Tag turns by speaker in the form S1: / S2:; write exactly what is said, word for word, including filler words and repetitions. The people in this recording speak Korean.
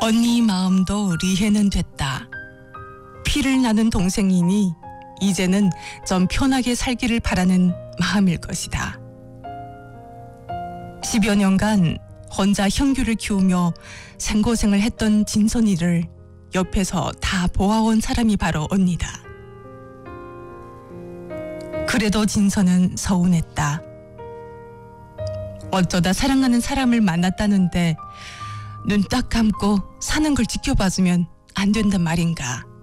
S1: 언니 마음도 리해는 됐다. 피를 나눈 동생이니 이제는 좀 편하게 살기를 바라는 마음일 것이다. 십여 년간 혼자 형규를 키우며 생고생을 했던 진선이를 옆에서 다 보아온 사람이 바로 언니다. 그래도 진선은 서운했다. 어쩌다 사랑하는 사람을 만났다는데 눈 딱 감고 사는 걸 지켜봐주면 안 된단 말인가.